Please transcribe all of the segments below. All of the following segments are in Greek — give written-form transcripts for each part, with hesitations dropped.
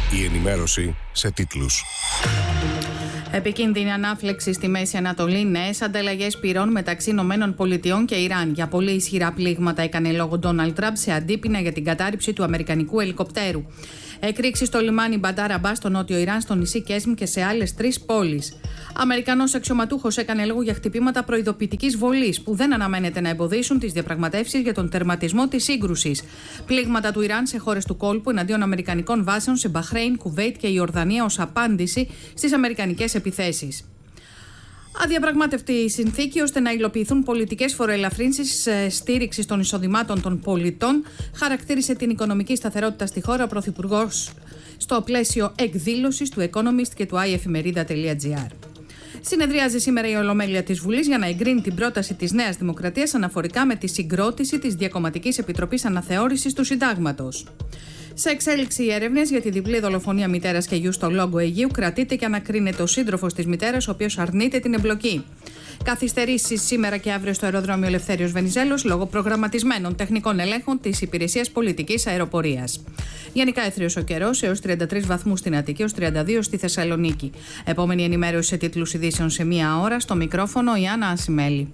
Η ενημέρωση σε τίτλους. Επικίνδυνη ανάφλεξη στη Μέση Ανατολή, νέες ανταλλαγές πυρών μεταξύ ΗΠΑ και Ιράν. Για πολύ ισχυρά πλήγματα έκανε λόγο Ντόναλντ Τραμπ σε αντίπεινα για την κατάρριψη του αμερικανικού ελικοπτέρου. Εκρήξεις στο λιμάνι Μπαντάρ Αμπάς στο νότιο Ιράν, στο νησί Κέσμ και σε άλλες 3 πόλεις. Αμερικανός αξιωματούχος έκανε λόγο για χτυπήματα προειδοποιητικής βολής που δεν αναμένεται να εμποδίσουν τις διαπραγματεύσεις για τον τερματισμό της σύγκρουσης. Πλήγματα του Ιράν σε χώρες του κόλπου εναντίον αμερικανικών βάσεων σε Μπαχρέιν, Κουβέιτ και Ιορδανία ως απάντηση στις αμερικανικές επιθέσεις. Αδιαπραγμάτευτη η συνθήκη ώστε να υλοποιηθούν πολιτικές φοροελαφρύνσεις στήριξης των εισοδημάτων των πολιτών, χαρακτήρισε την οικονομική σταθερότητα στη χώρα ο Πρωθυπουργός στο πλαίσιο εκδήλωσης του Economist και του iEfemerida.gr. Συνεδριάζει σήμερα η Ολομέλεια της Βουλής για να εγκρίνει την πρόταση της Νέας Δημοκρατίας αναφορικά με τη συγκρότηση της Διακομματικής Επιτροπής Αναθεώρησης του Συντάγματος. Σε εξέλιξη οι έρευνες για τη διπλή δολοφονία μητέρας και γιου στο Λόγκο Αιγαίου, κρατείται και ανακρίνεται ο σύντροφος της μητέρας, ο οποίος αρνείται την εμπλοκή. Καθυστερήσεις σήμερα και αύριο στο αεροδρόμιο Ελευθέριος Βενιζέλος λόγω προγραμματισμένων τεχνικών ελέγχων της Υπηρεσίας Πολιτικής Αεροπορίας. Γενικά έθριος ο καιρός, έως 33 βαθμούς στην Αττική, έως 32 στη Θεσσαλονίκη. Επόμενη ενημέρωση σε τίτλους ειδήσεων σε 1 ώρα. Στο μικρόφωνο η Άννα Ασημέλη.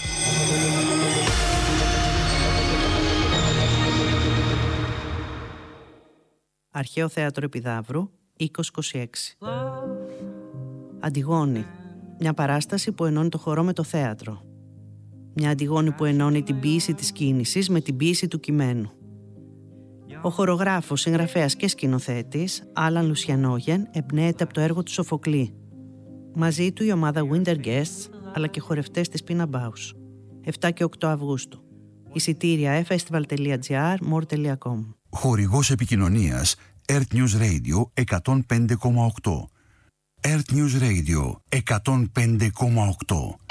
Αρχαίο Θέατρο Επιδαύρου, 2026. Αντιγόνη. Μια παράσταση που ενώνει το χορό με το θέατρο. Μια Αντιγόνη που ενώνει την ποίηση της κίνησης με την ποίηση του κειμένου. Ο χορογράφος, συγγραφέας και σκηνοθέτης, Άλαν Λουσιανόγεν, εμπνέεται από το έργο του Σοφοκλή. Μαζί του η ομάδα Winter Guests, αλλά και χορευτές της Pina Bausch. 7 και 8 Αυγούστου. Εισιτήρια festival.gr, more.com. Χορηγός επικοινωνίας Earth News Radio 105,8. Earth News Radio 105,8.